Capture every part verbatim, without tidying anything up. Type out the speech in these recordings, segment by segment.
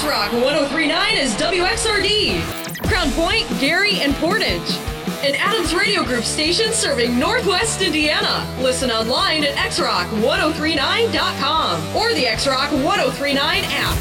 X-Rock one oh three point nine is W X R D. Crown Point, Gary, and Portage. An Adams Radio Group station serving Northwest Indiana. Listen online at x rock one oh three nine dot com or the X-Rock one oh three nine app.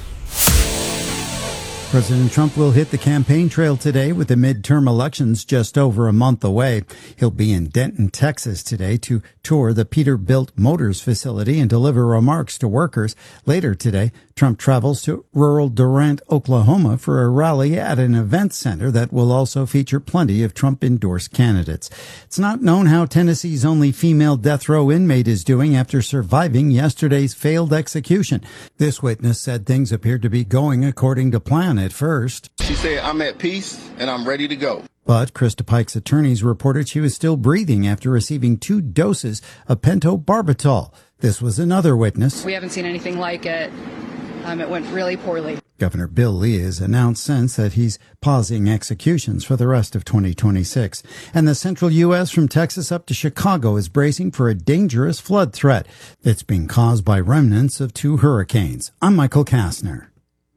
President Trump will hit the campaign trail today with the midterm elections just over a month away. He'll be in Denton, Texas today to tour the Peterbilt Motors facility and deliver remarks to workers. Later today, Trump travels to rural Durant, Oklahoma for a rally at an event center that will also feature plenty of Trump-endorsed candidates. It's not known how Tennessee's only female death row inmate is doing after surviving yesterday's failed execution. This witness said things appeared to be going according to plan at first. She said, "I'm at peace and I'm ready to go." But Krista Pike's attorneys reported she was still breathing after receiving two doses of pentobarbital. This was another witness. We haven't seen anything like it. Um, it went really poorly. Governor Bill Lee has announced since that he's pausing executions for the rest of twenty twenty-six. And the central U S from Texas up to Chicago is bracing for a dangerous flood threat that's being caused by remnants of two hurricanes. I'm Michael Kastner.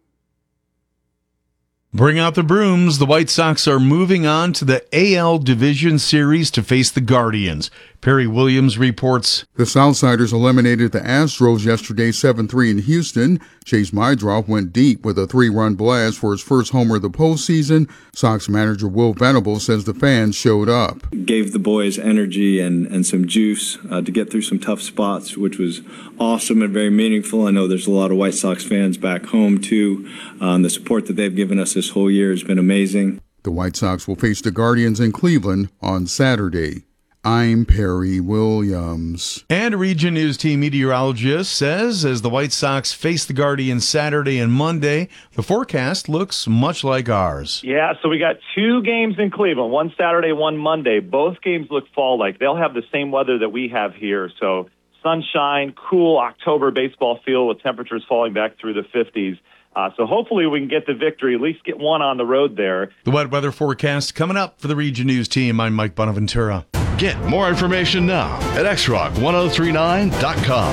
Bring out the brooms. The White Sox are moving on to the A L Division Series to face the Guardians. Perry Williams reports. The Southsiders eliminated the Astros yesterday seven three in Houston. Chase Meidroff went deep with a three-run blast for his first homer of the postseason. Sox manager Will Venable says the fans showed up. Gave the boys energy and, and some juice uh, to get through some tough spots, which was awesome and very meaningful. I know there's a lot of White Sox fans back home, too. Um, the support that they've given us this whole year has been amazing. The White Sox will face the Guardians in Cleveland on Saturday. I'm Perry Williams. And Region News team meteorologist says as the White Sox face the Guardians Saturday and Monday, the forecast looks much like ours. Yeah, so we got two games in Cleveland, one Saturday, one Monday. Both games look fall-like. They'll have the same weather that we have here. So sunshine, cool October baseball feel with temperatures falling back through the fifties. Uh, so hopefully we can get the victory, at least get one on the road there. The wet weather forecast coming up for the Region News team. I'm Mike Bonaventura. Get more information now at x rock one oh three nine dot com.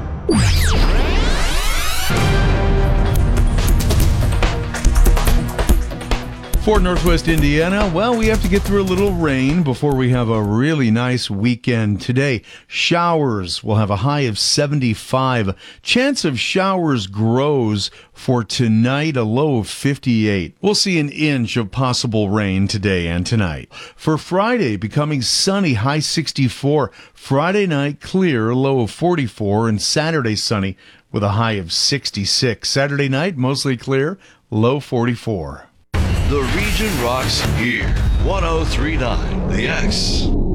For Northwest Indiana, well, we have to get through a little rain before we have a really nice weekend today. Showers will have a high of seventy-five. Chance of showers grows for tonight, a low of fifty-eight. We'll see an inch of possible rain today and tonight. For Friday, becoming sunny, high sixty-four. Friday night, clear, low of forty-four. And Saturday, sunny with a high of sixty-six. Saturday night, mostly clear, low forty-four. The region rocks here. one oh three point nine The X.